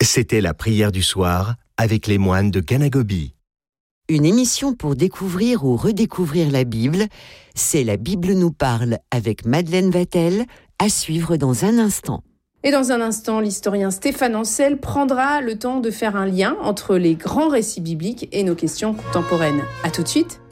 C'était la prière du soir avec les moines de Ganagobi. Une émission pour découvrir ou redécouvrir la Bible, c'est La Bible nous parle avec Madeleine Vatel, à suivre dans un instant. Et dans un instant, l'historien Stéphane Ancel prendra le temps de faire un lien entre les grands récits bibliques et nos questions contemporaines. À tout de suite.